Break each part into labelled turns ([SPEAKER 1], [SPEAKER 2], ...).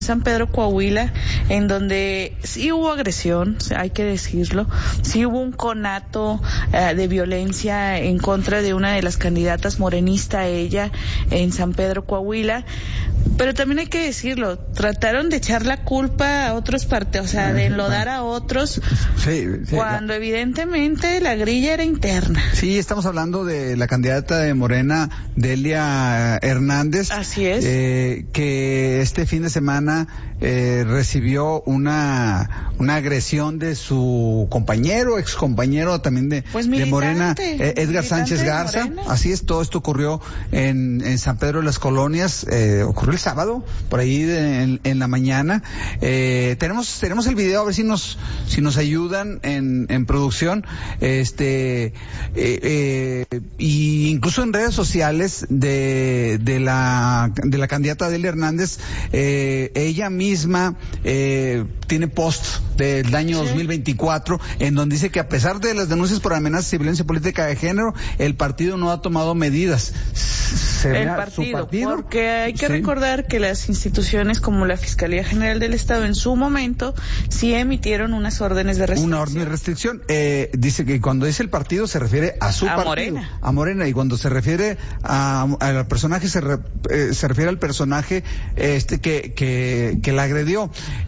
[SPEAKER 1] San Pedro, Coahuila, en donde sí hubo agresión, hay que decirlo, sí hubo un conato de violencia en contra de una de las candidatas morenista, ella, en San Pedro, Coahuila, pero también hay que decirlo, trataron de echar la culpa a otros partidos, o sea, de enlodar a otros, cuando evidentemente la grilla era interna.
[SPEAKER 2] Sí, estamos hablando de la candidata de Morena, Delia Hernández.
[SPEAKER 1] Así es.
[SPEAKER 2] Que este fin de semana recibió una agresión de su compañero, ex compañero también de Morena, Edgar Sánchez Garza. Así es, todo esto ocurrió en San Pedro de las Colonias, ocurrió el sábado, por ahí en la mañana. Tenemos el video, a ver si nos ayudan en producción, y incluso en redes sociales de la candidata Delia Hernández, ella misma tiene post del año 2024 en donde dice que a pesar de las denuncias por amenazas y violencia política de género, el partido no ha tomado medidas.
[SPEAKER 1] Su partido, porque hay que recordar que las instituciones como la Fiscalía General del Estado en su momento sí emitieron unas órdenes de restricción.
[SPEAKER 2] Una orden de restricción. Dice que cuando dice el partido se refiere a su partido.
[SPEAKER 1] Morena.
[SPEAKER 2] A Morena. Y cuando se refiere al personaje se refiere al personaje que la agredió.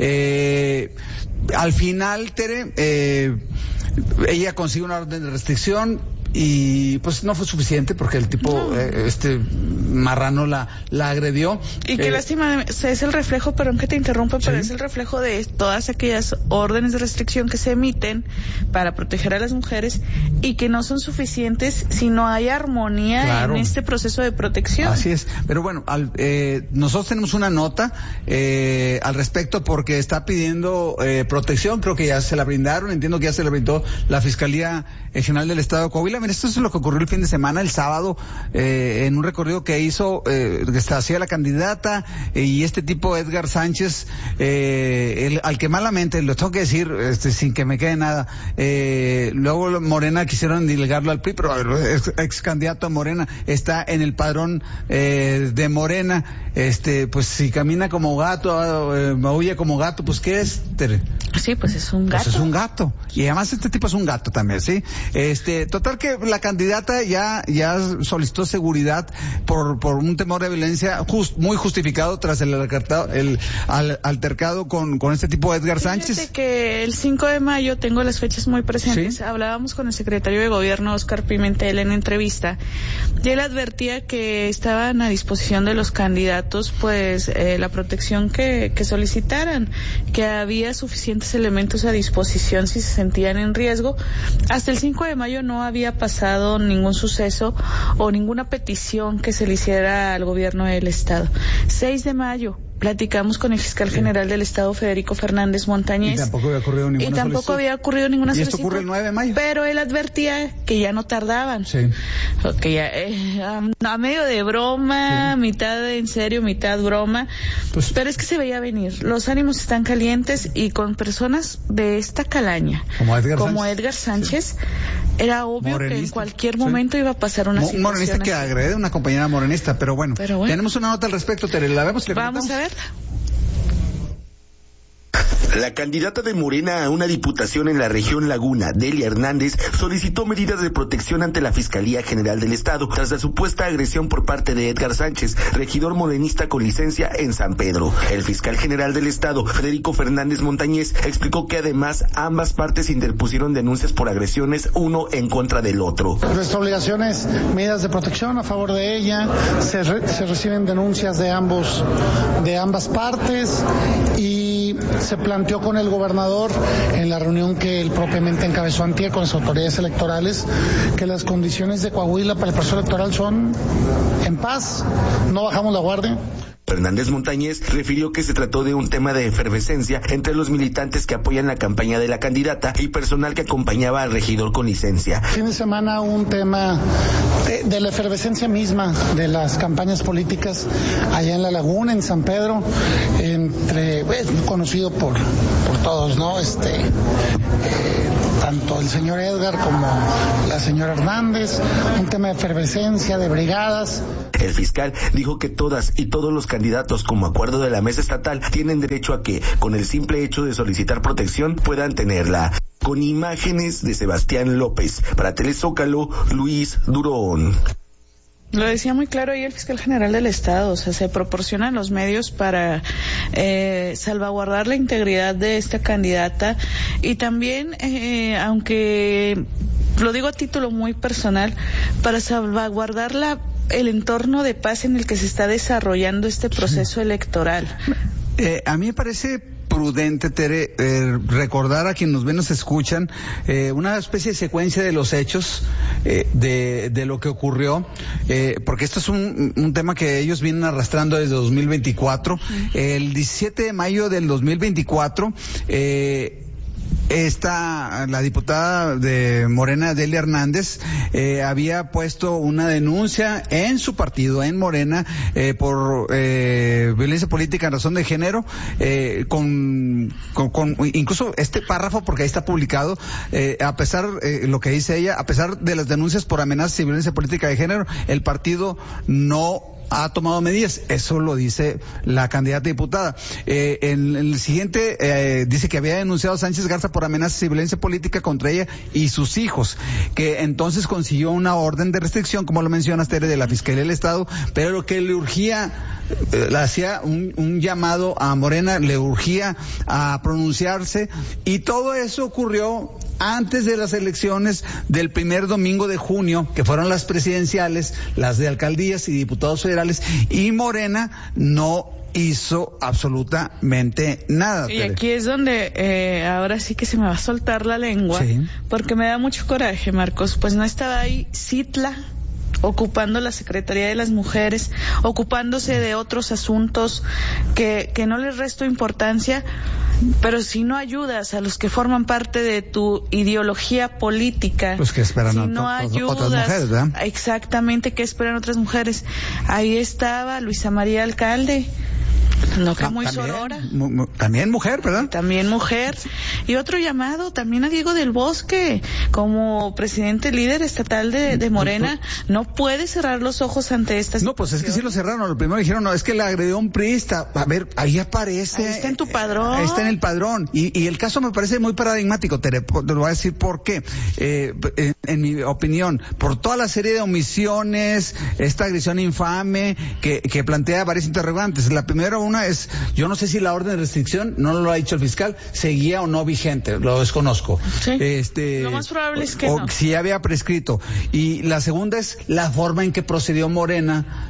[SPEAKER 2] Al final, Tere, ella consigue una orden de restricción y pues no fue suficiente porque el tipo marrano la agredió.
[SPEAKER 1] Y qué lástima, es el reflejo, perdón que te interrumpa, pero es el reflejo de todas aquellas órdenes de restricción que se emiten para proteger a las mujeres y que no son suficientes si no hay armonía en este proceso de protección.
[SPEAKER 2] Así es, pero bueno, nosotros tenemos una nota al respecto porque está pidiendo protección, creo que ya se la brindaron, entiendo que ya se la brindó la Fiscalía General del Estado de Coahuila. Mira, esto es lo que ocurrió el fin de semana, el sábado, en un recorrido que hizo, que hacía la candidata, y este tipo Edgar Sánchez, al que malamente, lo tengo que decir, sin que me quede nada, luego Morena quisieron delegarlo al PRI, pero ex candidato a Morena, está en el padrón de Morena, pues si camina como gato, maulla como gato, pues ¿qué es?
[SPEAKER 1] Sí, pues es un gato.
[SPEAKER 2] Pues es un gato, y además este tipo es un gato también, ¿sí? Total que la candidata ya solicitó seguridad por un temor de violencia muy justificado tras el altercado con este tipo Edgar Sánchez.
[SPEAKER 1] Fíjate que el 5 de mayo, tengo las fechas muy presentes, ¿sí? Hablábamos con el secretario de Gobierno, Óscar Pimentel, en entrevista, y él advertía que estaban a disposición de los candidatos, pues, la protección que solicitaran, que había suficientes elementos a disposición si se sentían en riesgo. Hasta el 5 de mayo no había pasado ningún suceso o ninguna petición que se le hiciera al gobierno del estado. 6 de mayo platicamos con el fiscal general del Estado, Federico Fernández Montañez.
[SPEAKER 2] Y tampoco había ocurrido ninguna solicitud.
[SPEAKER 1] Y esto ocurre el 9 de mayo. Pero él advertía que ya no tardaban.
[SPEAKER 2] Sí.
[SPEAKER 1] Que ya, a medio de broma, mitad en serio, mitad broma. Pues, pero es que se veía venir. Los ánimos están calientes y con personas de esta calaña, como Edgar Sánchez, era obvio que en cualquier momento iba a pasar una situación.
[SPEAKER 2] Un morenista que agrede a una compañera morenista, pero bueno, tenemos una nota al respecto, Tere, ¿la vemos?
[SPEAKER 1] Vamos a ver.
[SPEAKER 3] La candidata de Morena a una diputación en la región Laguna, Delia Hernández, solicitó medidas de protección ante la Fiscalía General del Estado tras la supuesta agresión por parte de Edgar Sánchez, regidor morenista con licencia en San Pedro. El fiscal general del Estado, Federico Fernández Montañez, explicó que además ambas partes interpusieron denuncias por agresiones uno en contra del otro.
[SPEAKER 4] Nuestra obligación es medidas de protección a favor de ella, se reciben denuncias de ambas partes y se planteó con el gobernador en la reunión que él propiamente encabezó antier con las autoridades electorales que las condiciones de Coahuila para el proceso electoral son en paz, no bajamos la guardia.
[SPEAKER 3] Fernández Montañez refirió que se trató de un tema de efervescencia entre los militantes que apoyan la campaña de la candidata y personal que acompañaba al regidor con licencia.
[SPEAKER 4] Fin de semana un tema de la efervescencia misma de las campañas políticas allá en La Laguna, en San Pedro, conocido por todos, ¿no? Tanto el señor Edgar como la señora Hernández, un tema de efervescencia, de brigadas.
[SPEAKER 3] El fiscal dijo que todas y todos los candidatos, como acuerdo de la mesa estatal, tienen derecho a que, con el simple hecho de solicitar protección, puedan tenerla. Con imágenes de Sebastián López, para Telezócalo, Luis Durón.
[SPEAKER 1] Lo decía muy claro ahí el fiscal general del Estado, o sea, se proporcionan los medios para salvaguardar la integridad de esta candidata y también, aunque lo digo a título muy personal, para salvaguardar el entorno de paz en el que se está desarrollando este proceso electoral.
[SPEAKER 2] A mí me parece prudente, Tere, recordar a quienes nos ven, nos escuchan, una especie de secuencia de los hechos, de lo que ocurrió, porque esto es un tema que ellos vienen arrastrando desde 2024. El 17 de mayo del 2024, la diputada de Morena, Delia Hernández, había puesto una denuncia en su partido, en Morena, por violencia política en razón de género, con incluso este párrafo, porque ahí está publicado, a pesar, lo que dice ella, a pesar de las denuncias por amenazas y violencia política de género, el partido no ha tomado medidas. Eso lo dice la candidata diputada. En el siguiente, dice que había denunciado a Sánchez Garza por amenazas y violencia política contra ella y sus hijos, que entonces consiguió una orden de restricción, como lo mencionas, Tere, de la Fiscalía del Estado, pero lo que le urgía, le hacía un llamado a Morena, le urgía a pronunciarse, y todo eso ocurrió antes de las elecciones del primer domingo de junio, que fueron las presidenciales, las de alcaldías y diputados federales, y Morena no hizo absolutamente nada.
[SPEAKER 1] Y aquí es donde ahora sí que se me va a soltar la lengua, sí, porque me da mucho coraje, Marcos, pues no estaba ahí Citla ocupando la Secretaría de las Mujeres, ocupándose de otros asuntos que no les resto importancia, pero si no ayudas a los que forman parte de tu ideología política,
[SPEAKER 2] pues que esperan
[SPEAKER 1] si no ayudas,
[SPEAKER 2] otras mujeres, ¿verdad?
[SPEAKER 1] Exactamente, ¿qué esperan otras mujeres? Ahí estaba Luisa María Alcalde, no, que muy
[SPEAKER 2] también,
[SPEAKER 1] sorora.
[SPEAKER 2] También mujer, ¿verdad?
[SPEAKER 1] También mujer. Y otro llamado también a Diego del Bosque, como presidente líder estatal de Morena, no puede cerrar los ojos ante estas.
[SPEAKER 2] No, pues es que sí lo cerraron. Lo primero dijeron, no, es que le agredió un priista. A ver, ahí aparece.
[SPEAKER 1] Ahí está en tu padrón.
[SPEAKER 2] Ahí está en el padrón. Y el caso me parece muy paradigmático, Tere. Te lo voy a decir por qué. En mi opinión, por toda la serie de omisiones, esta agresión infame que plantea varios interrogantes. La primera, una es, yo no sé si la orden de restricción, no lo ha dicho el fiscal, seguía o no vigente, lo desconozco.
[SPEAKER 1] Sí, lo más probable es que no.
[SPEAKER 2] Si había prescrito. Y la segunda es la forma en que procedió Morena,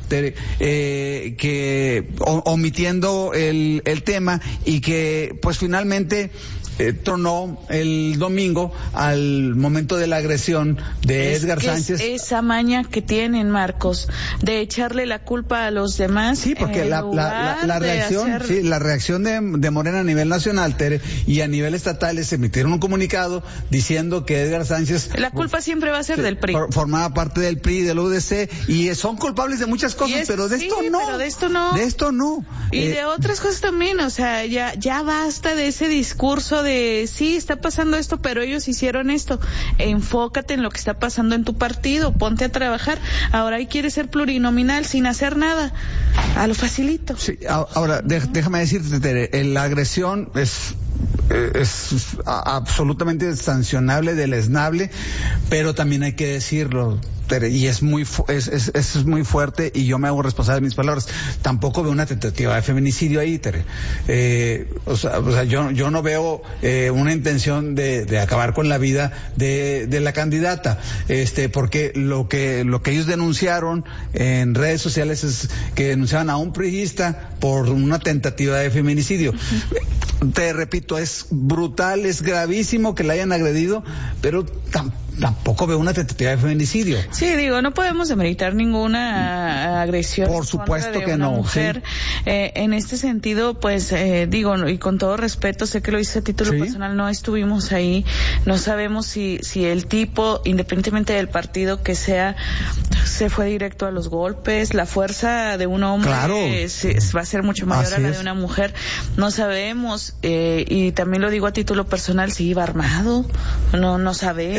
[SPEAKER 2] omitiendo el tema, y que pues finalmente tronó el domingo al momento de la agresión de Edgar Sánchez.
[SPEAKER 1] Esa maña que tienen, Marcos, de echarle la culpa a los demás.
[SPEAKER 2] Sí, porque la reacción, sí, la reacción de Morena a nivel nacional, Tere, y a nivel estatal, se emitieron un comunicado diciendo que Edgar Sánchez,
[SPEAKER 1] la culpa siempre va a ser del PRI.
[SPEAKER 2] Formaba parte del PRI, del UDC, y son culpables de muchas cosas, pero de esto no.
[SPEAKER 1] Pero de esto no.
[SPEAKER 2] De esto no.
[SPEAKER 1] Y de otras cosas también, o sea, ya basta de ese discurso de sí, está pasando esto, pero ellos hicieron esto. Enfócate en lo que está pasando en tu partido, ponte a trabajar. Ahora ahí quieres ser plurinominal sin hacer nada, a lo facilito.
[SPEAKER 2] Sí, ahora déjame decirte, Tere, la agresión es absolutamente sancionable, deleznable, pero también hay que decirlo, Tere, y es muy fuerte, y yo me hago responsable de mis palabras. Tampoco veo una tentativa de feminicidio ahí, Tere. O sea, yo no veo una intención de acabar con la vida de la candidata, porque lo que ellos denunciaron en redes sociales es que denunciaban a un priista por una tentativa de feminicidio. Te repito, es brutal, es gravísimo que la hayan agredido, pero tampoco veo una tentativa de feminicidio.
[SPEAKER 1] Sí, digo, no podemos demeritar ninguna agresión.
[SPEAKER 2] Por supuesto que no.
[SPEAKER 1] Mujer. Sí. En este sentido, pues, digo, y con todo respeto, sé que lo hice a título personal, no estuvimos ahí, no sabemos si el tipo, independientemente del partido que sea, se fue directo a los golpes. La fuerza de un hombre, claro, va a ser mucho mayor a la de una mujer. No sabemos, y también lo digo a título personal, si iba armado, no sabemos.
[SPEAKER 2] Es que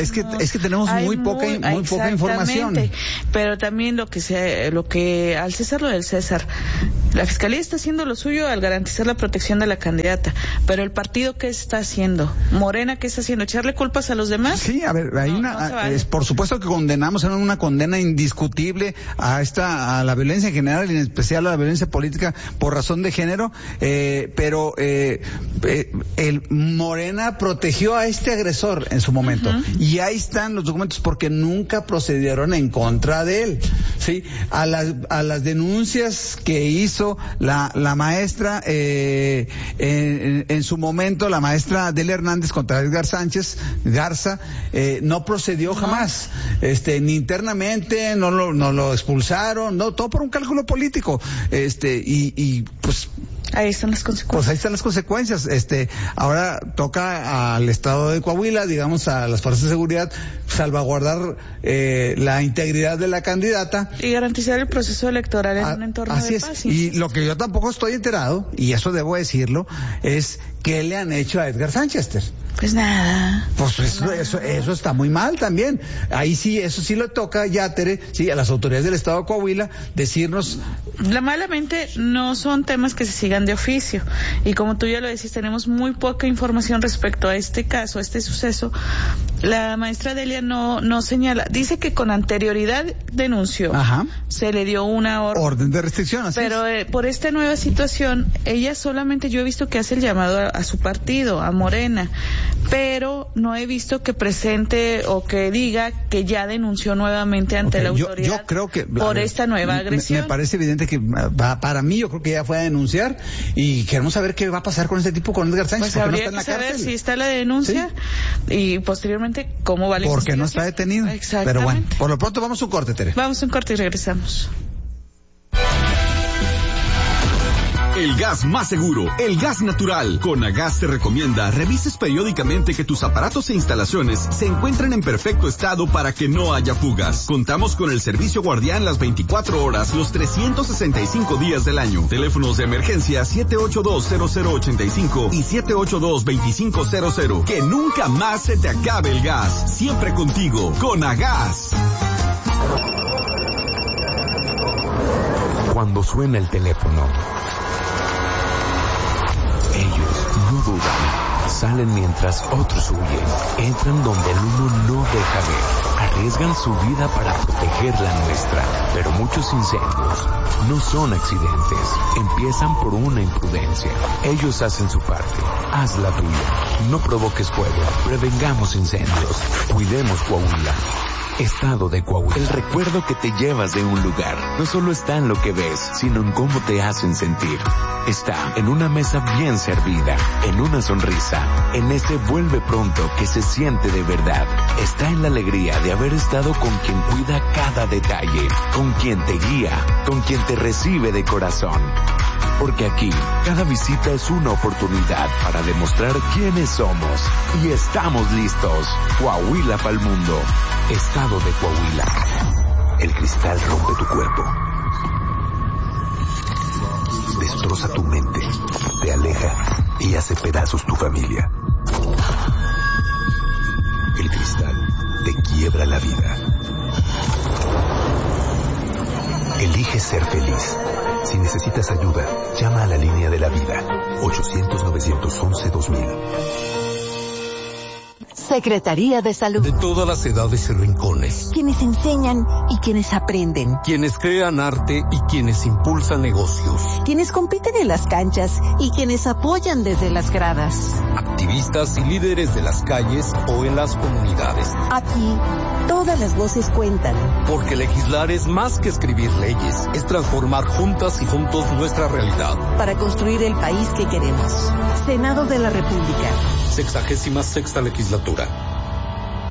[SPEAKER 2] Es que tenemos muy poca información.
[SPEAKER 1] Pero también lo que al César lo del César, la Fiscalía está haciendo lo suyo al garantizar la protección de la candidata, pero el partido, ¿qué está haciendo? Morena, ¿qué está haciendo? ¿Echarle culpas a los demás?
[SPEAKER 2] Sí, a ver, hay por supuesto que condenamos, en una condena indiscutible a la violencia en general y en especial a la violencia política por razón de género, pero el Morena protegió a este agresor en su momento, y ahí están los documentos porque nunca procedieron en contra de él. Sí, a las denuncias que hizo la maestra en su momento, la maestra Delia Hernández contra Edgar Sánchez Garza, no procedió jamás, ni internamente, no lo expulsaron, no, todo por un cálculo político, y pues
[SPEAKER 1] ahí están las consecuencias.
[SPEAKER 2] Pues ahí están las consecuencias. Ahora toca al Estado de Coahuila, digamos, a las fuerzas de seguridad, salvaguardar la integridad de la candidata
[SPEAKER 1] y garantizar el proceso electoral en un entorno de paz.
[SPEAKER 2] Y lo que yo tampoco estoy enterado, y eso debo decirlo, es qué le han hecho a Edgar Sánchez.
[SPEAKER 1] Pues nada.
[SPEAKER 2] Pues eso está muy mal también. Ahí sí, eso sí lo toca ya, Tere, sí, a las autoridades del Estado de Coahuila decirnos.
[SPEAKER 1] Malamente no son temas que se sigan de oficio, y como tú ya lo decís, tenemos muy poca información respecto a este caso, a este suceso. La maestra Delia no señala, dice que con anterioridad denunció.
[SPEAKER 2] Ajá.
[SPEAKER 1] Se le dio una
[SPEAKER 2] orden de restricción, así
[SPEAKER 1] pero por esta nueva situación, ella solamente, yo he visto que hace el llamado a su partido, a Morena, pero no he visto que presente o que diga que ya denunció nuevamente ante la autoridad.
[SPEAKER 2] Yo creo que
[SPEAKER 1] por esta nueva agresión.
[SPEAKER 2] Me parece evidente que para mí, yo creo que ya fue a denunciar, y queremos saber qué va a pasar con este tipo, con Edgar Sánchez,
[SPEAKER 1] pues
[SPEAKER 2] porque no está en la
[SPEAKER 1] cárcel.
[SPEAKER 2] cárcel.
[SPEAKER 1] Si está la denuncia, ¿sí? Y posteriormente cómo va la investigación.
[SPEAKER 2] Porque no está detenido.
[SPEAKER 1] Exactamente.
[SPEAKER 2] Pero bueno, por lo pronto vamos a un corte, Tere.
[SPEAKER 1] Vamos a un corte y regresamos.
[SPEAKER 5] El gas más seguro, el gas natural. Conagas te recomienda revises periódicamente que tus aparatos e instalaciones se encuentren en perfecto estado para que no haya fugas. Contamos con el servicio guardián las 24 horas, los 365 días del año. Teléfonos de emergencia 782-0085 y 782-2500. Que nunca más se te acabe el gas. Siempre contigo, Conagas.
[SPEAKER 6] Cuando suena el teléfono, ellos no dudan, salen mientras otros huyen, entran donde el uno no deja ver, arriesgan su vida para proteger la nuestra, pero muchos incendios no son accidentes, empiezan por una imprudencia. Ellos hacen su parte, haz la tuya, no provoques fuego, prevengamos incendios, cuidemos Coahuila. Estado de Coahuila. El recuerdo que te llevas de un lugar no solo está en lo que ves, sino en cómo te hacen sentir. Está en una mesa bien servida, en una sonrisa, en ese vuelve pronto que se siente de verdad. Está en la alegría de haber estado con quien cuida cada detalle, con quien te guía, con quien te recibe de corazón. Porque aquí, cada visita es una oportunidad para demostrar quiénes somos. Y estamos listos. Coahuila pa'l mundo. Estado de Coahuila. El cristal rompe tu cuerpo. Destroza tu mente. Te aleja y hace pedazos tu familia. El cristal te quiebra la vida. Elige ser feliz. Si necesitas ayuda, llama a la línea de la vida. 800-911-2000.
[SPEAKER 7] Secretaría de Salud.
[SPEAKER 8] De todas las edades y rincones.
[SPEAKER 7] Quienes enseñan y quienes aprenden.
[SPEAKER 8] Quienes crean arte y quienes impulsan negocios.
[SPEAKER 7] Quienes compiten en las canchas y quienes apoyan desde las gradas.
[SPEAKER 8] Activistas y líderes de las calles o en las comunidades.
[SPEAKER 7] Aquí, todas las voces cuentan.
[SPEAKER 8] Porque legislar es más que escribir leyes. Es transformar juntas y juntos nuestra realidad.
[SPEAKER 7] Para construir el país que queremos. Senado de la República.
[SPEAKER 8] 66ª legislatura.